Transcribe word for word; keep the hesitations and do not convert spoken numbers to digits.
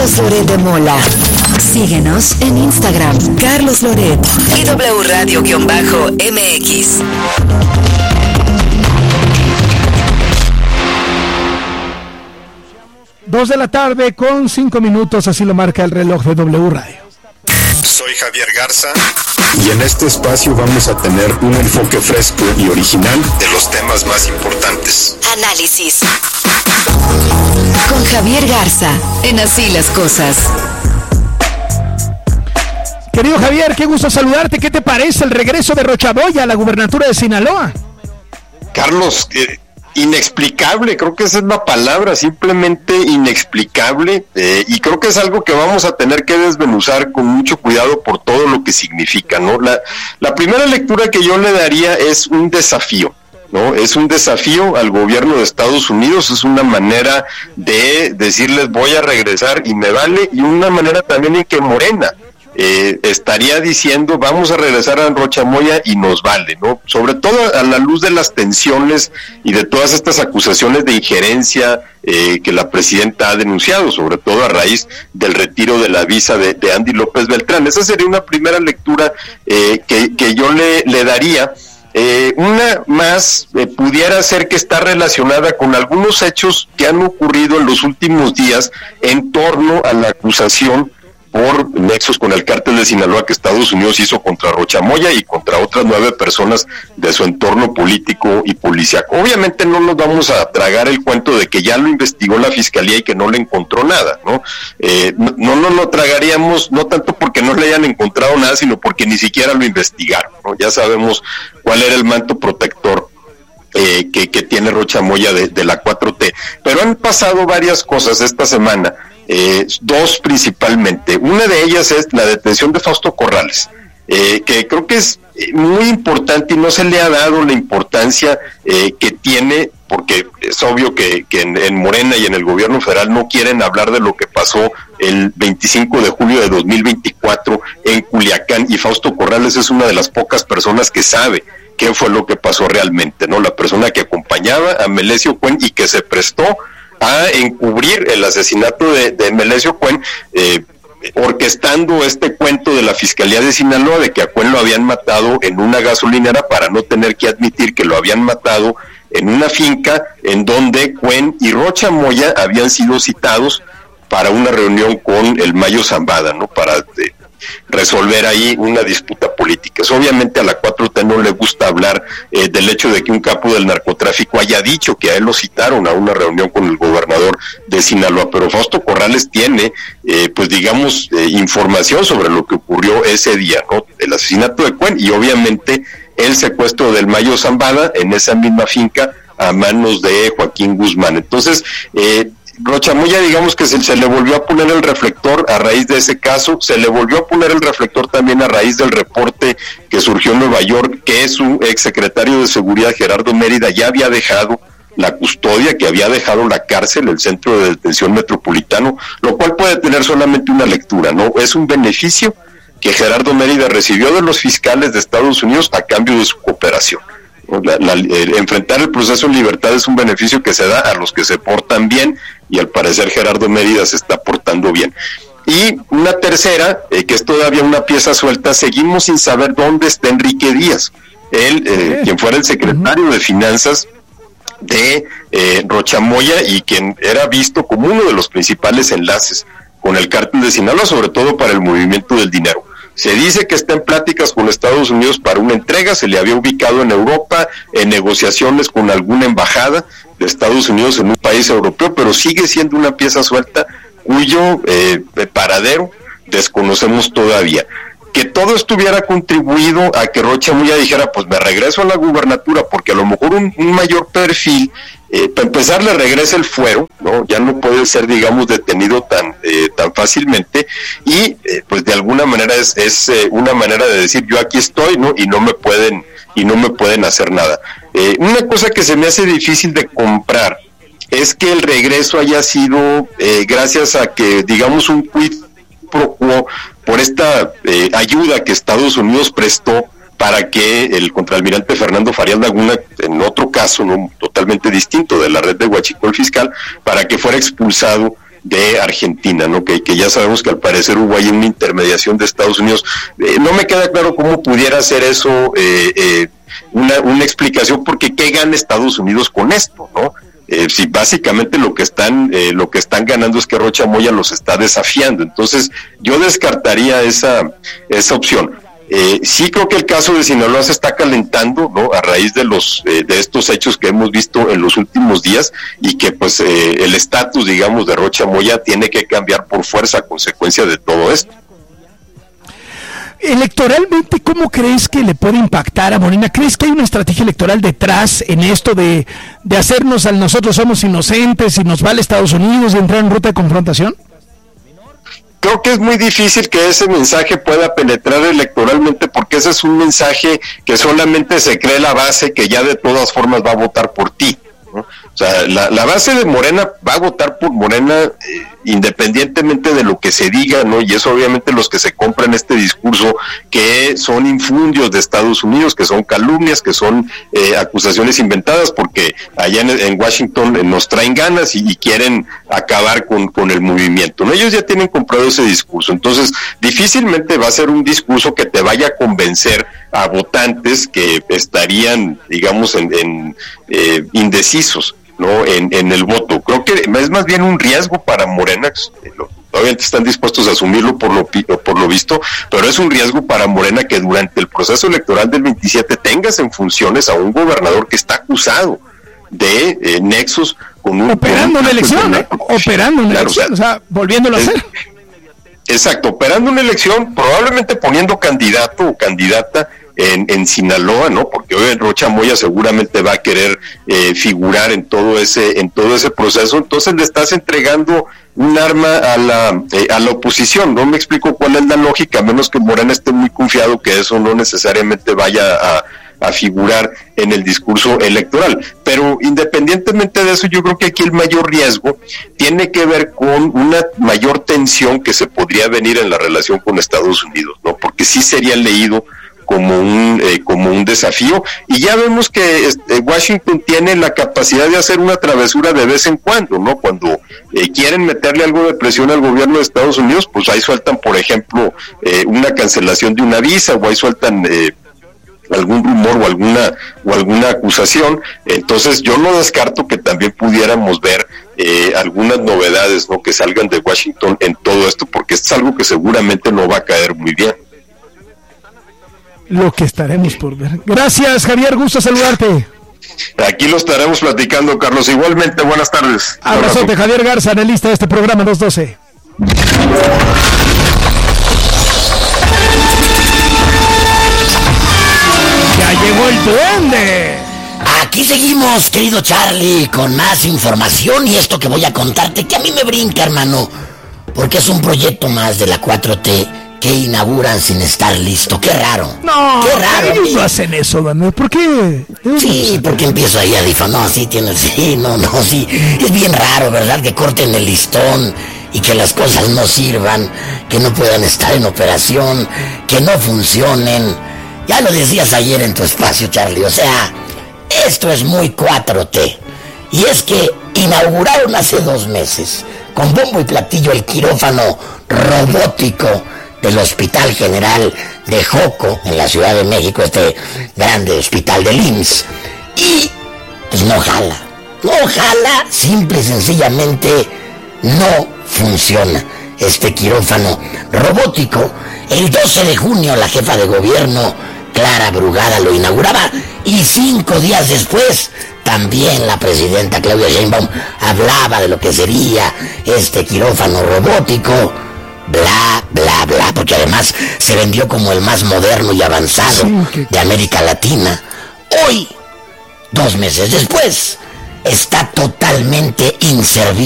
Carlos Loret de Mola. Síguenos en Instagram, Carlos Loret y W Radio-M X. Dos de la tarde con cinco minutos, así lo marca el reloj de W Radio. Soy Javier Garza y en este espacio vamos a tener un enfoque fresco y original de los temas más importantes. Análisis con Javier Garza en Así las Cosas. Querido Javier, qué gusto saludarte. ¿Qué te parece el regreso de Rocha Moya a la gubernatura de Sinaloa? Carlos, eh, inexplicable, creo que esa es la palabra, simplemente inexplicable, eh, y creo que es algo que vamos a tener que desmenuzar con mucho cuidado por todo lo que significa, ¿no? La, la primera lectura que yo le daría es un desafío, ¿no? Es un desafío al gobierno de Estados Unidos, es una manera de decirles voy a regresar y me vale, y una manera también en que Morena Eh, estaría diciendo vamos a regresar a Rocha Moya y nos vale, ¿no? Sobre todo a la luz de las tensiones y de todas estas acusaciones de injerencia eh, que la presidenta ha denunciado, sobre todo a raíz del retiro de la visa de, de Andy López Beltrán. Esa sería una primera lectura eh, que, que yo le, le daría. Eh, una más eh, pudiera ser que está relacionada con algunos hechos que han ocurrido en los últimos días en torno a la acusación por nexos con el cártel de Sinaloa que Estados Unidos hizo contra Rocha Moya y contra otras nueve personas de su entorno político y policíaco. Obviamente no nos vamos a tragar el cuento de que ya lo investigó la fiscalía y que no le encontró nada, ¿no? Eh, no, no nos lo tragaríamos, no tanto porque no le hayan encontrado nada, sino porque ni siquiera lo investigaron, ¿no? Ya sabemos cuál era el manto protector eh, que, que tiene Rocha Moya de, de la cuatro T. Pero han pasado varias cosas esta semana. Eh, dos principalmente. Una de ellas es la detención de Fausto Corrales, eh, que creo que es muy importante y no se le ha dado la importancia eh, que tiene, porque es obvio que, que en, en Morena y en el gobierno federal no quieren hablar de lo que pasó el veinticinco de julio de dos mil veinticuatro en Culiacán, y Fausto Corrales es una de las pocas personas que sabe qué fue lo que pasó realmente, ¿no? La persona que acompañaba a Melesio Cuen y que se prestó a encubrir el asesinato de, de Melesio Cuen, eh, orquestando este cuento de la Fiscalía de Sinaloa de que a Cuen lo habían matado en una gasolinera para no tener que admitir que lo habían matado en una finca en donde Cuen y Rocha Moya habían sido citados para una reunión con el Mayo Zambada, ¿no? Para eh, resolver ahí una disputa política. Eso obviamente a la cuatro T no le gusta hablar eh, del hecho de que un capo del narcotráfico haya dicho que a él lo citaron a una reunión con el gobernador de Sinaloa, pero Fausto Corrales tiene, eh, pues digamos, eh, información sobre lo que ocurrió ese día, ¿no? El asesinato de Cuen y obviamente el secuestro del Mayo Zambada en esa misma finca a manos de Joaquín Guzmán. Entonces, eh, Rocha Moya, digamos que se, se le volvió a poner el reflector a raíz de ese caso, se le volvió a poner el reflector también a raíz del reporte que surgió en Nueva York, que su exsecretario de Seguridad, Gerardo Mérida, ya había dejado la custodia, que había dejado la cárcel, el centro de detención metropolitano, lo cual puede tener solamente una lectura, ¿no? Es un beneficio que Gerardo Mérida recibió de los fiscales de Estados Unidos a cambio de su cooperación. La, la, el, enfrentar el proceso en libertad es un beneficio que se da a los que se portan bien, y al parecer Gerardo Mérida se está portando bien. Y una tercera, eh, que es todavía una pieza suelta, seguimos sin saber dónde está Enrique Díaz, él, eh, quien fuera el secretario de Finanzas de eh, Rocha Moya y quien era visto como uno de los principales enlaces con el cártel de Sinaloa, sobre todo para el movimiento del dinero. Se dice que está en pláticas con Estados Unidos para una entrega, se le había ubicado en Europa, en negociaciones con alguna embajada de Estados Unidos en un país europeo, pero sigue siendo una pieza suelta cuyo eh, paradero desconocemos todavía. Que todo esto hubiera contribuido a que Rocha Moya dijera, pues me regreso a la gubernatura, porque a lo mejor un, un mayor perfil, eh, para empezar le regresa el fuero, ¿no? Ya no puede ser, digamos, detenido tan eh, tan fácilmente, y eh, pues de alguna manera es, es eh, una manera de decir, yo aquí estoy, ¿no? Y no me pueden, y no me pueden hacer nada. Eh, una cosa que se me hace difícil de comprar es que el regreso haya sido eh, gracias a que, digamos, un quid pro quo por esta eh, ayuda que Estados Unidos prestó para que el contraalmirante Fernando Farías Laguna, en otro caso no totalmente distinto de la red de Huachicol Fiscal, para que fuera expulsado de Argentina, ¿no? Que, que ya sabemos que al parecer hubo ahí una intermediación de Estados Unidos. Eh, no me queda claro cómo pudiera ser eso eh, eh, una, una explicación, porque ¿qué gana Estados Unidos con esto, no? Eh, si básicamente lo que están eh, lo que están ganando es que Rocha Moya los está desafiando. Entonces yo descartaría esa esa opción. Eh, sí creo que el caso de Sinaloa se está calentando, ¿no? A raíz de los eh, de estos hechos que hemos visto en los últimos días, y que pues eh, el estatus, digamos, de Rocha Moya tiene que cambiar por fuerza a consecuencia de todo esto. Electoralmente, ¿cómo crees que le puede impactar a Morena? ¿Crees que hay una estrategia electoral detrás en esto de, de hacernos al nosotros somos inocentes y nos vale Estados Unidos y entrar en ruta de confrontación? Creo que es muy difícil que ese mensaje pueda penetrar electoralmente, porque ese es un mensaje que solamente se cree la base que ya de todas formas va a votar por ti, ¿no? O sea, la, la base de Morena va a votar por Morena eh, independientemente de lo que se diga, ¿no? Y eso obviamente los que se compran este discurso, que son infundios de Estados Unidos, que son calumnias, que son eh, acusaciones inventadas, porque allá en, en Washington eh, nos traen ganas y, y quieren acabar con, con el movimiento, ¿no? Ellos ya tienen comprado ese discurso. Entonces difícilmente va a ser un discurso que te vaya a convencer a votantes que estarían, digamos, en, en eh, indecisos, ¿no? En, en el voto. Creo que es más bien un riesgo para Morena. Obviamente están dispuestos a asumirlo por lo por lo visto, pero es un riesgo para Morena que durante el proceso electoral del veintisiete tengas en funciones a un gobernador que está acusado de eh, nexos con un... Operando una elección, ¿eh? Operando una claro, elección, o sea, volviéndolo es, a hacer. Exacto, operando una elección, probablemente poniendo candidato o candidata en, en Sinaloa, ¿no? Porque hoy Rocha Moya seguramente va a querer eh, figurar en todo ese en todo ese proceso. Entonces le estás entregando un arma a la eh, a la oposición. No me explico cuál es la lógica, a menos que Morena esté muy confiado que eso no necesariamente vaya a a figurar en el discurso electoral. Pero independientemente de eso, yo creo que aquí el mayor riesgo tiene que ver con una mayor tensión que se podría venir en la relación con Estados Unidos, ¿no? Porque sí sería leído como un eh, como un desafío, y ya vemos que este, Washington tiene la capacidad de hacer una travesura de vez en cuando, ¿no? Cuando eh, quieren meterle algo de presión al gobierno de Estados Unidos, pues ahí sueltan, por ejemplo, eh, una cancelación de una visa, o ahí sueltan eh, algún rumor o alguna o alguna acusación. Entonces yo no descarto que también pudiéramos ver eh, algunas novedades, ¿no? Que salgan de Washington en todo esto, porque es algo que seguramente no va a caer muy bien. Lo que estaremos por ver. Gracias, Javier, gusto saludarte. Aquí lo estaremos platicando, Carlos. Igualmente, buenas tardes. Abrazote, Javier Garza, analista de este programa dos doce. ¡Ya llegó el duende! Aquí seguimos, querido Charlie, con más información, y esto que voy a contarte, que a mí me brinca, hermano, porque es un proyecto más de la cuatro T que inauguran sin estar listo. ¡Qué raro! No, ¡qué raro! ellos no hacen eso, Daniel. ¿Por qué? Sí, porque empiezo ahí a difamar. No, sí, tienes, sí, no, no, sí. Es bien raro, ¿verdad? Que corten el listón y que las cosas no sirvan, que no puedan estar en operación, que no funcionen. Ya lo decías ayer en tu espacio, Charlie, o sea, esto es muy cuatro T. Y es que inauguraron hace dos meses, con bombo y platillo, el quirófano robótico del Hospital General de Joco, en la Ciudad de México, este grande hospital del I M S S. Y pues no jala, no jala, simple y sencillamente no funciona este quirófano robótico. El doce de junio la jefa de gobierno, Clara Brugada, lo inauguraba, y cinco días después también la presidenta Claudia Sheinbaum hablaba de lo que sería este quirófano robótico, bla, bla, bla, porque además se vendió como el más moderno y avanzado de América Latina. Hoy, dos meses después, está totalmente inservible.